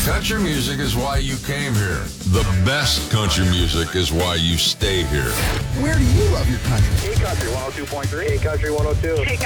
Country music is why you came here. The best country music is why you stay here. Where do you love your country? K-Country 102.3, K-Country 102.